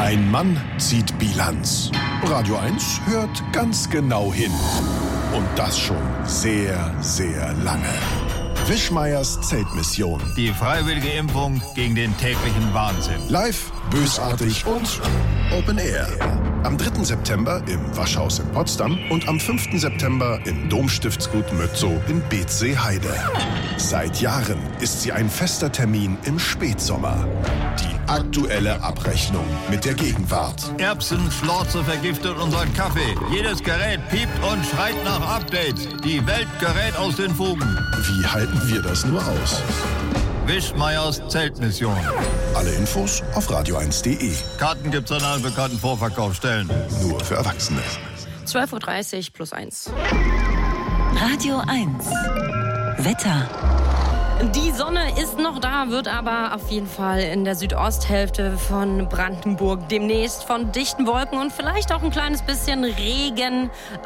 Ein Mann zieht Bilanz. Radio 1 hört ganz genau hin. Und das schon sehr, sehr lange. Wischmeiers Zeltmission. Die freiwillige Impfung gegen den täglichen Wahnsinn. Live, bösartig und Open Air. Am 3. September im Waschhaus in Potsdam und am 5. September im Domstiftsgut Mötzow in Beetzsee-Heide. Seit Jahren ist sie ein fester Termin im Spätsommer. Die aktuelle Abrechnung mit der Gegenwart. Erbsenschlorze vergiftet unseren Kaffee. Jedes Gerät piept und schreit nach Updates. Die Welt gerät aus den Fugen. Wie halten wir das nur aus? Wischmeiers Zeltmission. Alle Infos auf radio1.de. Karten gibt's an allen bekannten Vorverkaufsstellen. Nur für Erwachsene. 12.30 Uhr plus 1. Radio 1. Wetter. Die Sonne ist noch da, wird aber auf jeden Fall in der Südosthälfte von Brandenburg demnächst von dichten Wolken und vielleicht auch ein kleines bisschen Regen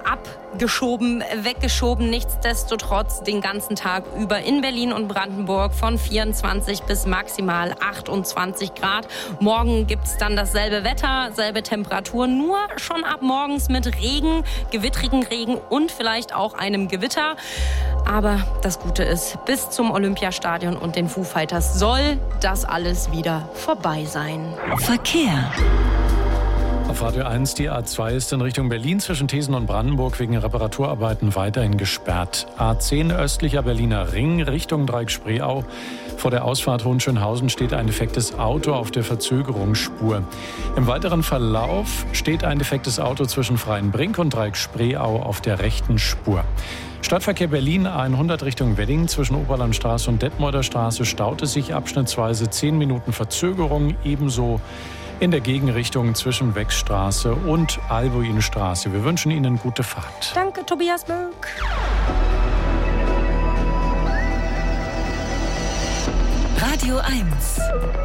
weggeschoben. Nichtsdestotrotz den ganzen Tag über in Berlin und Brandenburg von 24 bis maximal 28 Grad. Morgen gibt's dann dasselbe Wetter, selbe Temperatur, nur schon ab morgens mit Regen, gewittrigen Regen und vielleicht auch einem Gewitter. Aber das Gute ist, bis zum Olympiastadion und den Foo Fighters soll das alles wieder vorbei sein. Verkehr. Auf Radio 1, die A2 ist in Richtung Berlin zwischen Thesen und Brandenburg wegen Reparaturarbeiten weiterhin gesperrt. A10 östlicher Berliner Ring Richtung Dreieck-Spreeau. Vor der Ausfahrt Hohenschönhausen steht ein defektes Auto auf der Verzögerungsspur. Im weiteren Verlauf steht ein defektes Auto zwischen Freienbrink und Dreieck-Spreeau auf der rechten Spur. Stadtverkehr Berlin 100 Richtung Wedding zwischen Oberlandstraße und Detmolder Straße staute sich abschnittsweise 10 Minuten Verzögerung, ebenso in der Gegenrichtung zwischen Wechsstraße und Albuinstraße. Wir wünschen Ihnen gute Fahrt. Danke, Tobias Möck. Radio 1.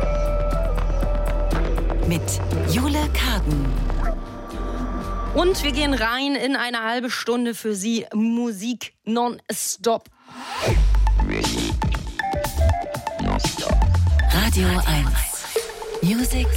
Mit Jule Karden. Und wir gehen rein in eine halbe Stunde für Sie Musik nonstop. Radio 1. Music